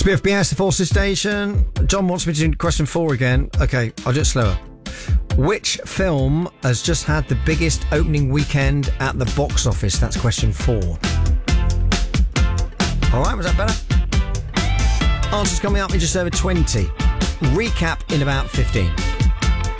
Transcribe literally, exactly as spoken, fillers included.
Spiff B S, the Forces Station. John wants me to do question four again. Okay, I'll do it slower. Which film has just had the biggest opening weekend at the box office? That's question four. All right, was that better? Answers coming up in just over twenty. Recap in about fifteen.